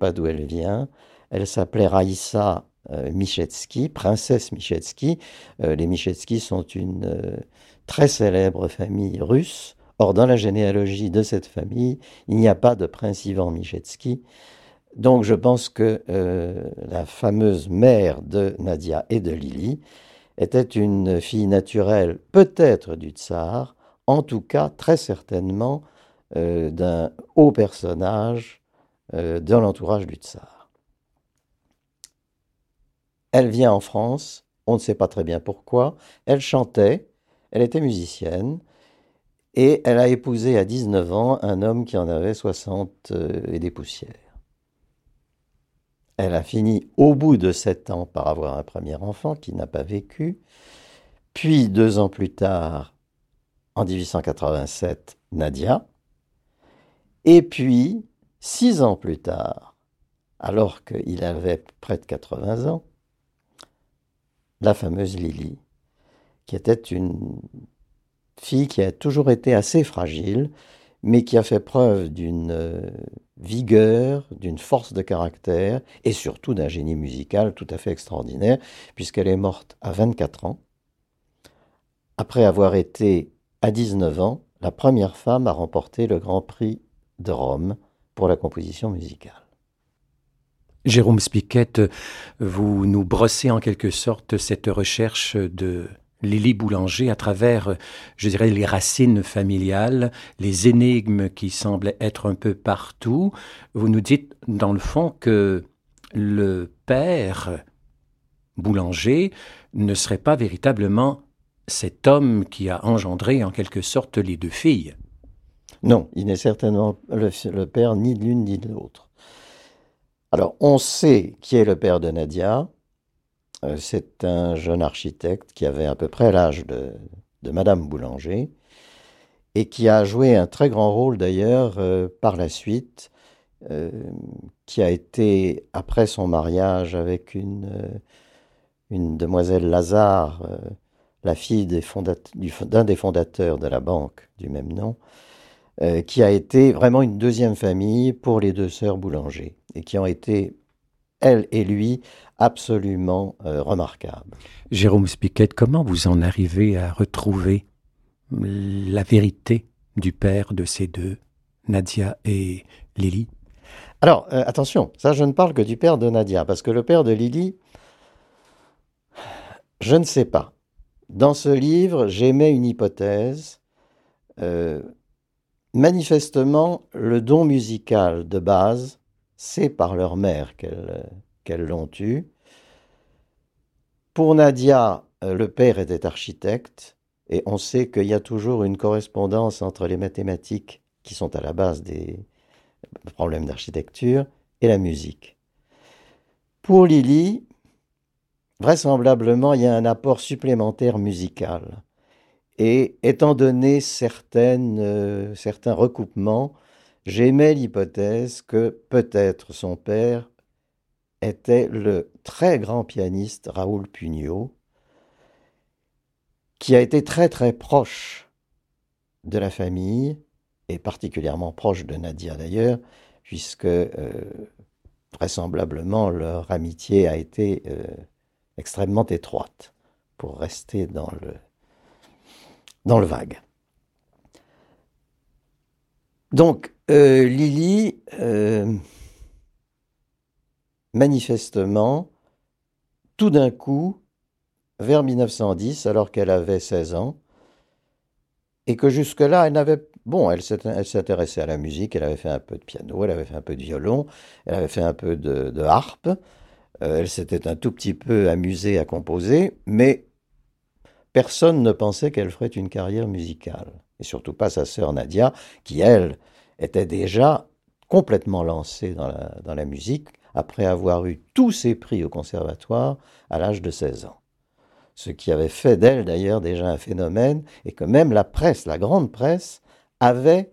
pas d'où elle vient. Elle s'appelait Raïssa Michetski, princesse Michetski. Les Michetski sont une très célèbre famille russe. Or, dans la généalogie de cette famille, il n'y a pas de prince Ivan Michetski. Donc, je pense que la fameuse mère de Nadia et de Lily était une fille naturelle, peut-être du tsar, en tout cas, très certainement, d'un haut personnage dans l'entourage du tsar. Elle vient en France, on ne sait pas très bien pourquoi, elle chantait, elle était musicienne, et elle a épousé à 19 ans un homme qui en avait 60 et des poussières. Elle a fini au bout de 7 ans par avoir un premier enfant qui n'a pas vécu, puis 2 ans plus tard, en 1887, Nadia, et puis 6 ans plus tard, alors qu'il avait près de 80 ans, la fameuse Lily, qui était une fille qui a toujours été assez fragile, mais qui a fait preuve d'une vigueur, d'une force de caractère et surtout d'un génie musical tout à fait extraordinaire, puisqu'elle est morte à 24 ans, après avoir été, à 19 ans, la première femme à remporter le Grand Prix de Rome pour la composition musicale. Jérôme Spiquette, vous nous brossez en quelque sorte cette recherche de Lily Boulanger à travers, je dirais, les racines familiales, les énigmes qui semblent être un peu partout. Vous nous dites, dans le fond, que le père Boulanger ne serait pas véritablement cet homme qui a engendré en quelque sorte les 2 filles. Non, il n'est certainement le père ni de l'une ni de l'autre. Alors, on sait qui est le père de Nadia. C'est un jeune architecte qui avait à peu près l'âge de Madame Boulanger et qui a joué un très grand rôle d'ailleurs par la suite, qui a été, après son mariage avec une demoiselle Lazare, la fille d'un des fondateurs de la banque du même nom, qui a été vraiment une deuxième famille pour les 2 sœurs Boulanger et qui ont été, elle et lui, absolument remarquables. Jérôme Spiquette, comment vous en arrivez à retrouver la vérité du père de ces 2, Nadia et Lily? Alors, attention, ça je ne parle que du père de Nadia, parce que le père de Lily, je ne sais pas. Dans ce livre, j'émets une hypothèse. Euh, Manifestement, le don musical de base, c'est par leur mère qu'elles l'ont eu. Pour Nadia, le père était architecte, et on sait qu'il y a toujours une correspondance entre les mathématiques, qui sont à la base des problèmes d'architecture, et la musique. Pour Lily, vraisemblablement, il y a un apport supplémentaire musical. Et étant donné certains recoupements, j'émets l'hypothèse que peut-être son père était le très grand pianiste Raoul Pugnot, qui a été très très proche de la famille, et particulièrement proche de Nadia d'ailleurs, puisque vraisemblablement leur amitié a été extrêmement étroite, pour rester dans le vague. Donc, Lily, manifestement, tout d'un coup, vers 1910, alors qu'elle avait 16 ans, et que jusque-là, elle s'intéressait à la musique, elle avait fait un peu de piano, elle avait fait un peu de violon, elle avait fait un peu de harpe, elle s'était un tout petit peu amusée à composer, mais personne ne pensait qu'elle ferait une carrière musicale. Et surtout pas sa sœur Nadia, qui, elle, était déjà complètement lancée dans la musique, après avoir eu tous ses prix au conservatoire à l'âge de 16 ans. Ce qui avait fait d'elle, d'ailleurs, déjà un phénomène, et que même la presse, la grande presse, avait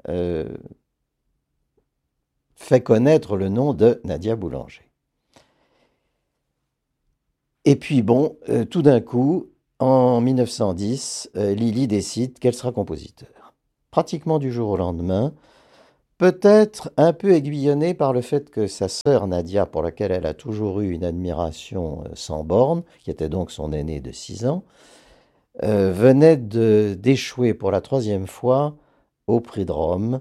fait connaître le nom de Nadia Boulanger. Et puis bon, tout d'un coup, en 1910, Lily décide qu'elle sera compositeur. Pratiquement du jour au lendemain, Peut-être un peu aiguillonnée par le fait que sa sœur Nadia, pour laquelle elle a toujours eu une admiration sans borne, qui était donc son aînée de 6 ans, venait d'échouer pour la troisième fois au prix de Rome.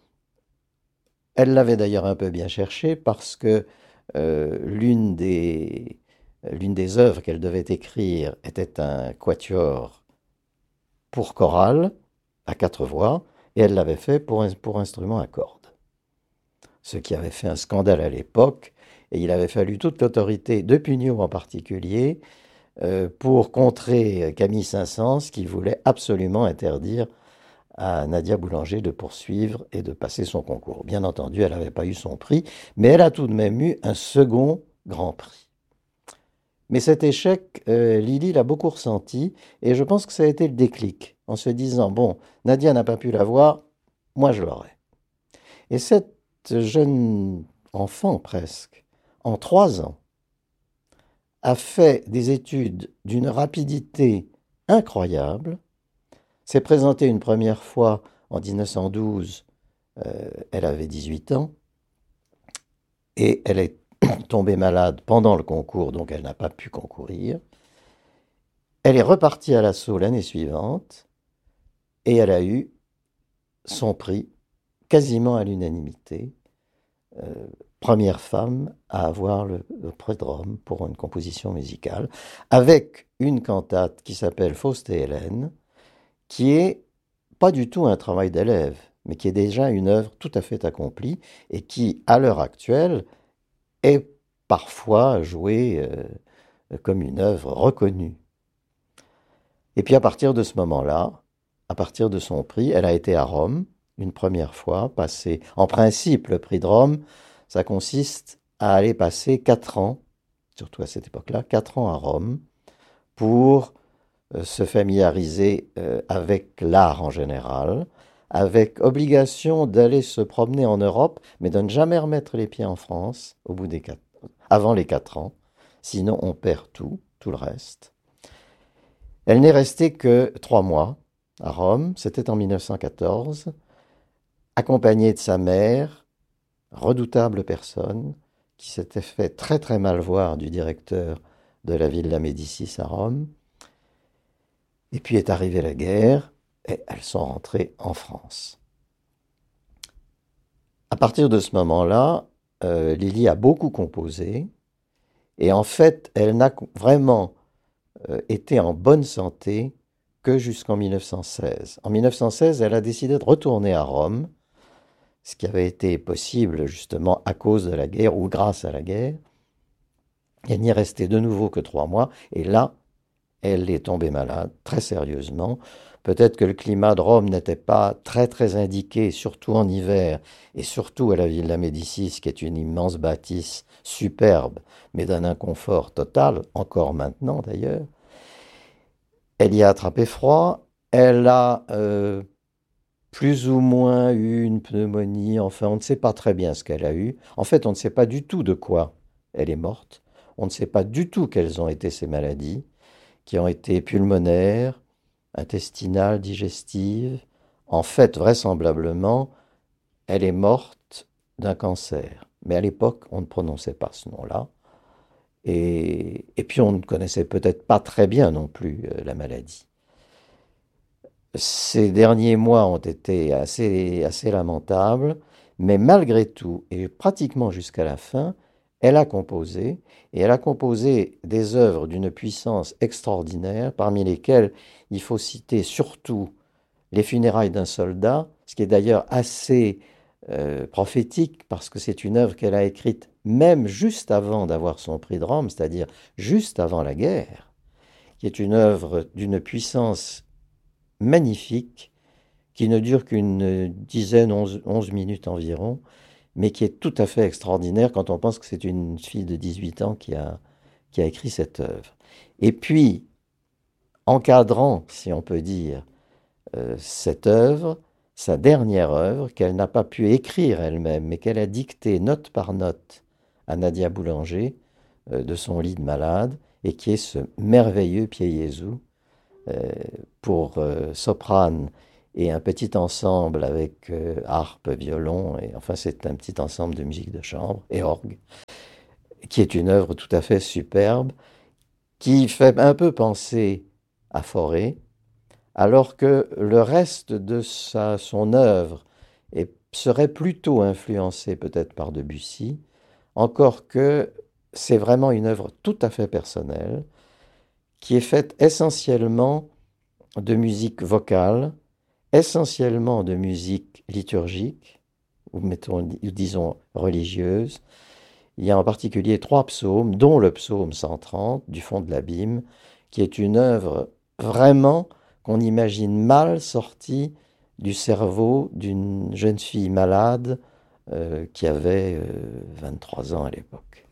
Elle l'avait d'ailleurs un peu bien cherché parce que euh, l'une des, l'une des œuvres qu'elle devait écrire était un quatuor pour chorale à 4 voix, et elle l'avait fait pour instrument à cordes. Ce qui avait fait un scandale à l'époque, et il avait fallu toute l'autorité de Pugnot en particulier pour contrer Camille Saint-Saëns qui voulait absolument interdire à Nadia Boulanger de poursuivre et de passer son concours. Bien entendu, elle n'avait pas eu son prix, mais elle a tout de même eu un second grand prix. Mais cet échec, Lily l'a beaucoup ressenti, et je pense que ça a été le déclic, en se disant, bon, Nadia n'a pas pu l'avoir, moi je l'aurai. Et cette jeune enfant presque, en 3 ans, a fait des études d'une rapidité incroyable, s'est présentée une première fois en 1912, elle avait 18 ans, et elle est tombée malade pendant le concours, donc elle n'a pas pu concourir. Elle est repartie à l'assaut l'année suivante, et elle a eu son prix quasiment à l'unanimité. Première femme à avoir le prix de Rome pour une composition musicale, avec une cantate qui s'appelle Faust et Hélène, qui est pas du tout un travail d'élève, mais qui est déjà une œuvre tout à fait accomplie et qui, à l'heure actuelle, est parfois jouée comme une œuvre reconnue. Et puis à partir de ce moment-là, à partir de son prix, elle a été à Rome une première fois, passée. En principe, le prix de Rome, ça consiste à aller passer 4 ans, surtout à cette époque-là, 4 ans à Rome, pour se familiariser avec l'art en général, avec obligation d'aller se promener en Europe, mais de ne jamais remettre les pieds en France avant les 4 ans, sinon on perd tout le reste. Elle n'est restée que 3 mois à Rome, c'était en 1914, accompagnée de sa mère, redoutable personne, qui s'était fait très très mal voir du directeur de la Villa Médicis à Rome. Et puis est arrivée la guerre, et elles sont rentrées en France. À partir de ce moment-là, Lily a beaucoup composé, et en fait, elle n'a vraiment été en bonne santé que jusqu'en 1916. En 1916, elle a décidé de retourner à Rome, ce qui avait été possible justement à cause de la guerre ou grâce à la guerre. Elle n'y est restée de nouveau que 3 mois, et là, elle est tombée malade, très sérieusement. Peut-être que le climat de Rome n'était pas très très indiqué, surtout en hiver, et surtout à la Villa Médicis, qui est une immense bâtisse superbe, mais d'un inconfort total, encore maintenant d'ailleurs. Elle y a attrapé froid, elle a plus ou moins eu une pneumonie, enfin on ne sait pas très bien ce qu'elle a eu. En fait, on ne sait pas du tout de quoi elle est morte, on ne sait pas du tout quelles ont été ses maladies, qui ont été pulmonaires, intestinales, digestives. En fait, vraisemblablement, elle est morte d'un cancer. Mais à l'époque, on ne prononçait pas ce nom-là. Et puis, on ne connaissait peut-être pas très bien non plus la maladie. Ces derniers mois ont été assez lamentables, mais malgré tout, et pratiquement jusqu'à la fin, elle a composé, et elle a composé des œuvres d'une puissance extraordinaire, parmi lesquelles il faut citer surtout Les funérailles d'un soldat, ce qui est d'ailleurs assez prophétique, parce que c'est une œuvre qu'elle a écrite même juste avant d'avoir son prix de Rome, c'est-à-dire juste avant la guerre, qui est une œuvre d'une puissance magnifique, qui ne dure qu'une dizaine, 11 minutes environ, mais qui est tout à fait extraordinaire quand on pense que c'est une fille de 18 ans qui a écrit cette œuvre. Et puis, encadrant, si on peut dire, cette œuvre, sa dernière œuvre, qu'elle n'a pas pu écrire elle-même, mais qu'elle a dictée note par note à Nadia Boulanger, de son lit de malade, et qui est ce merveilleux Pied Jésus, pour soprane et un petit ensemble avec harpe, violon, et enfin c'est un petit ensemble de musique de chambre et orgue, qui est une œuvre tout à fait superbe, qui fait un peu penser à Fauré, alors que le reste de son œuvre serait plutôt influencé peut-être par Debussy, encore que c'est vraiment une œuvre tout à fait personnelle, qui est faite essentiellement de musique vocale, essentiellement de musique liturgique, ou disons religieuse. Il y a en particulier 3 psaumes, dont le psaume 130 du fond de l'abîme, qui est une œuvre vraiment qu'on imagine mal sortie du cerveau d'une jeune fille malade qui avait 23 ans à l'époque.